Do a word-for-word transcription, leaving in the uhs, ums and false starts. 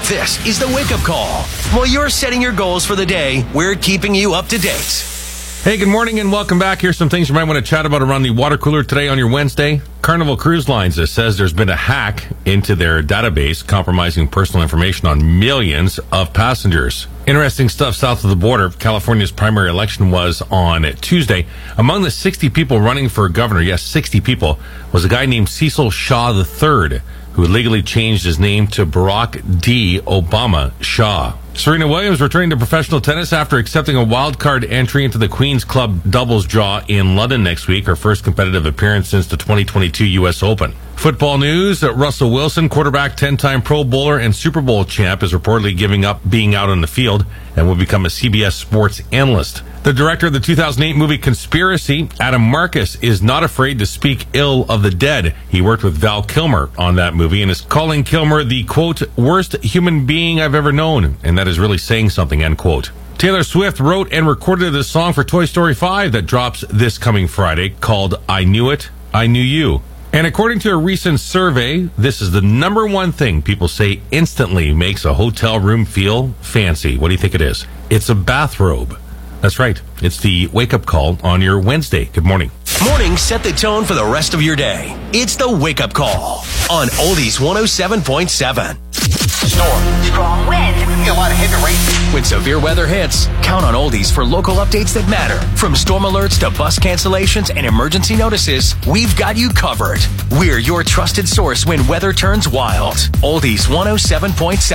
This is the Wake Up Call. While you're setting your goals for the day, we're keeping you up to date. Hey, good morning and welcome back. Here's some things you might want to chat about around the water cooler today on your Wednesday. Carnival Cruise Lines says there's been a hack into their database compromising personal information on millions of passengers. Interesting stuff south of the border. California's primary election was on Tuesday. Among the sixty people running for governor, yes, sixty people, was a guy named Cecil Shaw the third, who legally changed his name to Barack D. Obama Shaw. Serena Williams returning to professional tennis after accepting a wild card entry into the Queen's Club doubles draw in London next week, her first competitive appearance since the twenty twenty-two U S Open. Football news, Russell Wilson, quarterback, ten-time Pro Bowler and Super Bowl champ, is reportedly giving up being out on the field and will become a C B S Sports analyst. The director of the two thousand eight movie Conspiracy, Adam Marcus, is not afraid to speak ill of the dead. He worked with Val Kilmer on that movie and is calling Kilmer the, quote, worst human being I've ever known. And that is really saying something, end quote. Taylor Swift wrote and recorded this song for Toy Story five that drops this coming Friday called I Knew It, I Knew You. And according to a recent survey, this is the number one thing people say instantly makes a hotel room feel fancy. What do you think it is? It's a bathrobe. That's right. It's the wake-up call on your Wednesday. Good morning. Mornings set the tone for the rest of your day. It's the Wake Up Call on Oldies one oh seven point seven. Storm, strong wind, a lot of heavy rain. When severe weather hits, count on Oldies for local updates that matter. From storm alerts to bus cancellations and emergency notices, we've got you covered. We're your trusted source when weather turns wild. Oldies one oh seven point seven.